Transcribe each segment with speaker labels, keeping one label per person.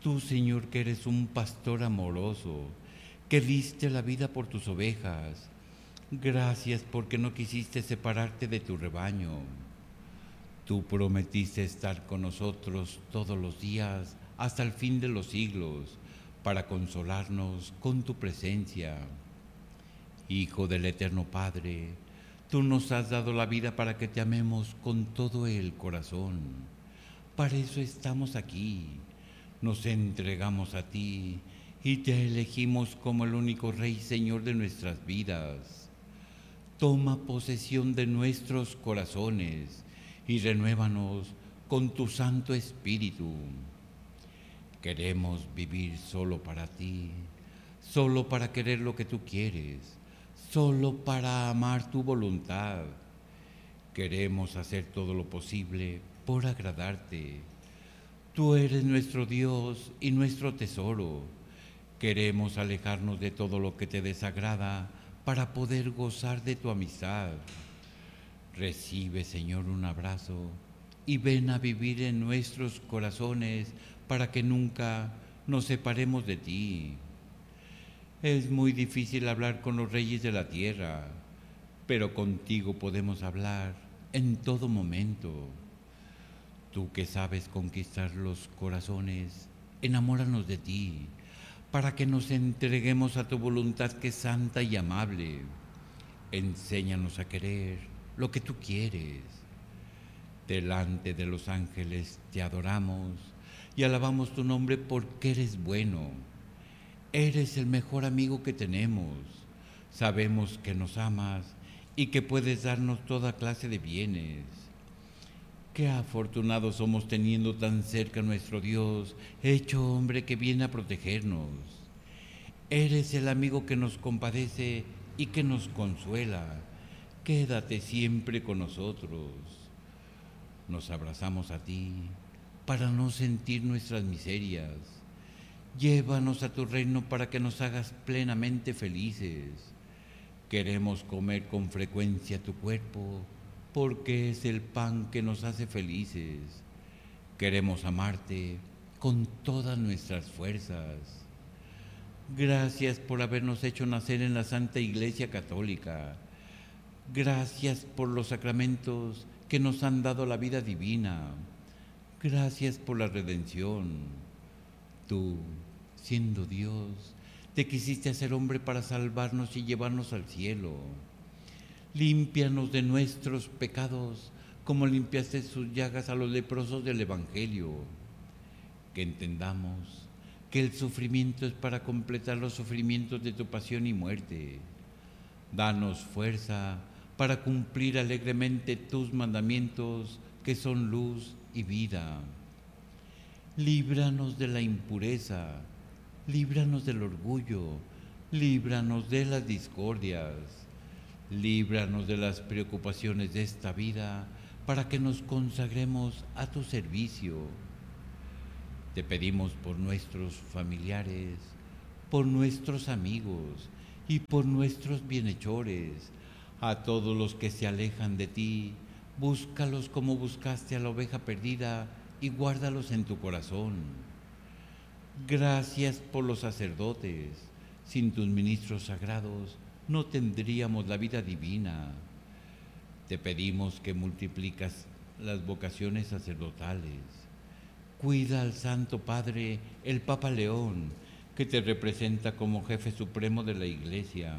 Speaker 1: Tú, Señor, que eres un pastor amoroso, que diste la vida por tus ovejas. Gracias porque no quisiste separarte de tu rebaño. Tú prometiste estar con nosotros todos los días hasta el fin de los siglos para consolarnos con tu presencia. Hijo del Eterno Padre, tú nos has dado la vida para que te amemos con todo el corazón. Para eso estamos aquí. Nos entregamos a ti y te elegimos como el único Rey y Señor de nuestras vidas. Toma posesión de nuestros corazones y renuévanos con tu Santo Espíritu. Queremos vivir solo para ti, solo para querer lo que tú quieres, solo para amar tu voluntad. Queremos hacer todo lo posible por agradarte. Tú eres nuestro Dios y nuestro tesoro. Queremos alejarnos de todo lo que te desagrada para poder gozar de tu amistad. Recibe, Señor, un abrazo y ven a vivir en nuestros corazones para que nunca nos separemos de ti. Es muy difícil hablar con los reyes de la tierra, pero contigo podemos hablar en todo momento. Tú que sabes conquistar los corazones, enamóranos de ti, para que nos entreguemos a tu voluntad que es santa y amable. Enséñanos a querer lo que tú quieres. Delante de los ángeles te adoramos y alabamos tu nombre porque eres bueno. Eres el mejor amigo que tenemos. Sabemos que nos amas y que puedes darnos toda clase de bienes. Qué afortunados somos teniendo tan cerca a nuestro Dios, hecho hombre que viene a protegernos. Eres el amigo que nos compadece y que nos consuela. Quédate siempre con nosotros. Nos abrazamos a ti para no sentir nuestras miserias. Llévanos a tu reino para que nos hagas plenamente felices. Queremos comer con frecuencia tu cuerpo porque es el pan que nos hace felices. Queremos amarte con todas nuestras fuerzas. Gracias por habernos hecho nacer en la Santa Iglesia Católica. Gracias por los sacramentos que nos han dado la vida divina. Gracias por la redención. Tú, siendo Dios, te quisiste hacer hombre para salvarnos y llevarnos al cielo. Límpianos de nuestros pecados, como limpiaste sus llagas a los leprosos del Evangelio. Que entendamos que el sufrimiento es para completar los sufrimientos de tu pasión y muerte. Danos fuerza para cumplir alegremente tus mandamientos, que son luz y vida. Líbranos de la impureza, líbranos del orgullo, líbranos de las discordias, líbranos de las preocupaciones de esta vida, para que nos consagremos a tu servicio. Te pedimos por nuestros familiares, por nuestros amigos y por nuestros bienhechores, a todos los que se alejan de ti, búscalos como buscaste a la oveja perdida y guárdalos en tu corazón. Gracias por los sacerdotes. Sin tus ministros sagrados no tendríamos la vida divina. Te pedimos que multiplicas las vocaciones sacerdotales. Cuida al Santo Padre, el Papa León, que te representa como jefe supremo de la Iglesia.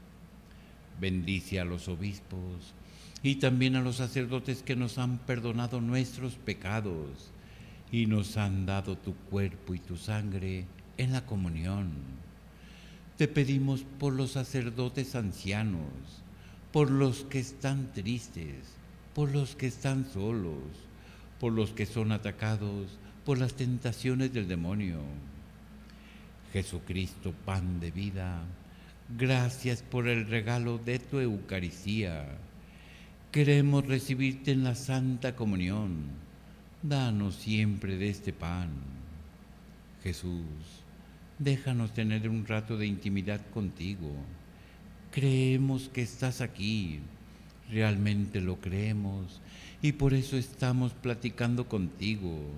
Speaker 1: Bendice a los obispos y también a los sacerdotes que nos han perdonado nuestros pecados y nos han dado tu cuerpo y tu sangre en la comunión. Te pedimos por los sacerdotes ancianos, por los que están tristes, por los que están solos, por los que son atacados por las tentaciones del demonio. Jesucristo, pan de vida, gracias por el regalo de tu Eucaristía. Queremos recibirte en la Santa Comunión. Danos siempre de este pan. Jesús, déjanos tener un rato de intimidad contigo. Creemos que estás aquí, realmente lo creemos, y por eso estamos platicando contigo.